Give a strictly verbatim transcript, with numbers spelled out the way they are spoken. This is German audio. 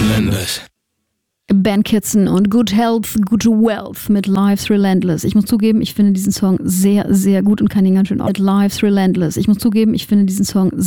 Relentless. Ben Kitson und Good Health, Good Wealth mit Life's Relentless. Ich muss zugeben, ich finde diesen Song sehr, sehr gut und kann ihn ganz schön auf. Life's Relentless. Ich muss zugeben, ich finde diesen Song sehr